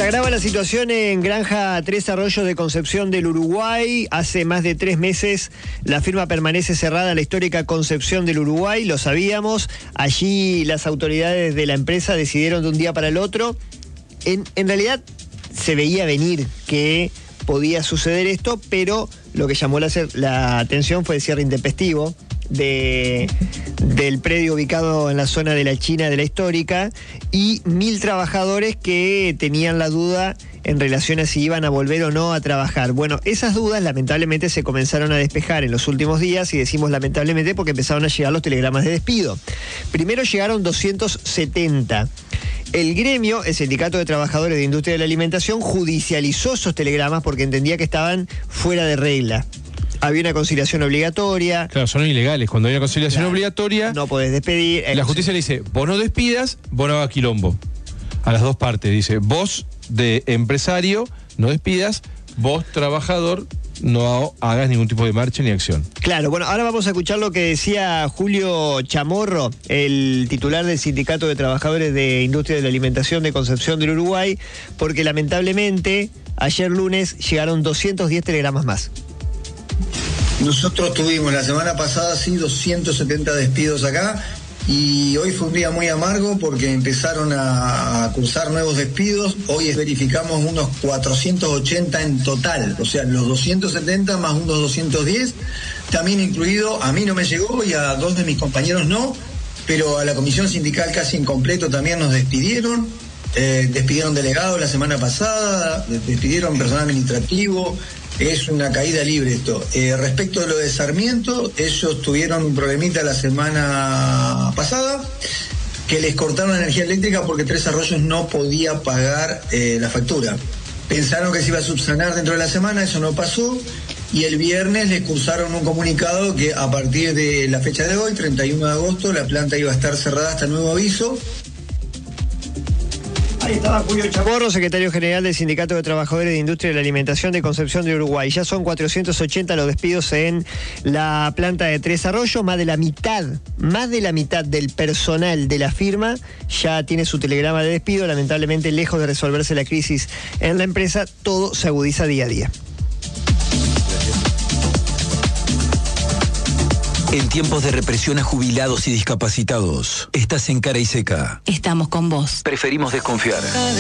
Se agrava la situación en Granja Tres Arroyos de Concepción del Uruguay. Hace más de 3 meses la firma permanece cerrada en la histórica Concepción del Uruguay, lo sabíamos. Allí las autoridades de la empresa decidieron de un día para el otro. En realidad se veía venir que podía suceder esto, pero lo que llamó la atención fue el cierre intempestivo del predio ubicado en la zona de la China de la histórica y 1.000 trabajadores que tenían la duda en relación a si iban a volver o no a trabajar. Bueno, esas dudas lamentablemente se comenzaron a despejar en los últimos días, y decimos lamentablemente porque empezaron a llegar los telegramas de despido. Primero llegaron 270. El gremio, el Sindicato de Trabajadores de Industria de la Alimentación, judicializó esos telegramas porque entendía que estaban fuera de regla. Había una conciliación obligatoria. Claro, son ilegales. Cuando hay una conciliación obligatoria, no podés despedir. La justicia le dice, vos no despidas, vos no hagas quilombo. A las dos partes. Dice, vos de empresario no despidas, vos trabajador no hagas ningún tipo de marcha ni acción. Claro, bueno, ahora vamos a escuchar lo que decía Julio Chamorro, el titular del Sindicato de Trabajadores de Industria de la Alimentación de Concepción del Uruguay, porque lamentablemente ayer lunes llegaron 210 telegramas más. Nosotros tuvimos la semana pasada 270 despidos acá, y hoy fue un día muy amargo porque empezaron a cursar nuevos despidos. Hoy verificamos unos 480 en total, o sea, los 270 más unos 210, también incluido, a mí no me llegó y a 2 de mis compañeros no, pero a la comisión sindical casi en completo también nos despidieron. Despidieron delegados la semana pasada, despidieron personal administrativo. Es una caída libre esto. Respecto a lo de Sarmiento, ellos tuvieron un problemita la semana pasada, que les cortaron la energía eléctrica porque Tres Arroyos no podía pagar la factura. Pensaron que se iba a subsanar dentro de la semana, eso no pasó, y el viernes les cursaron un comunicado que a partir de la fecha de hoy, 31 de agosto, la planta iba a estar cerrada hasta nuevo aviso. Ahí estaba Julio Chamorro, secretario general del Sindicato de Trabajadores de Industria de la Alimentación de Concepción de Uruguay. Ya son 480 los despidos en la planta de Tres Arroyos. Más de la mitad del personal de la firma ya tiene su telegrama de despido. Lamentablemente, lejos de resolverse la crisis en la empresa, todo se agudiza día a día. En tiempos de represión a jubilados y discapacitados, estás en Cara y Seca. Estamos con vos. Preferimos desconfiar.